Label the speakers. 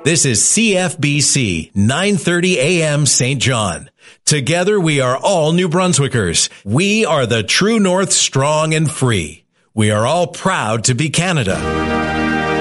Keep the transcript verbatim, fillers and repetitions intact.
Speaker 1: This is C F B C nine thirty A M Saint John. Together we are all New Brunswickers. We are the True North, strong and free. We are all proud to be Canada.